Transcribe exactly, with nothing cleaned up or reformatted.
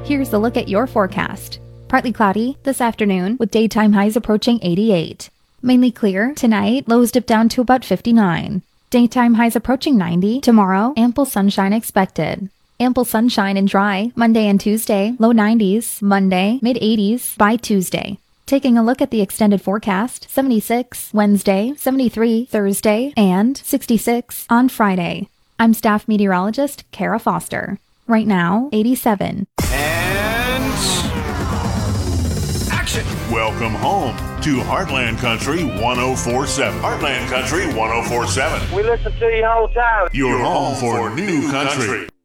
Here's a look at your forecast. Partly cloudy this afternoon with daytime highs approaching eighty-eight. Mainly clear tonight, lows dip down to about fifty-nine. Daytime highs approaching ninety. Tomorrow, ample sunshine expected. Ample sunshine and dry Monday and Tuesday, low nineties. Monday, mid eighties by Tuesday. Taking a look at the extended forecast, seventy-six Wednesday, seventy-three Thursday, and sixty-six on Friday. I'm staff meteorologist Kara Foster. Right now, eighty-seven. And action! Welcome home to Heartland Country one oh four point seven. Heartland Country one oh four point seven. We listen to you all the time. Your home for new country.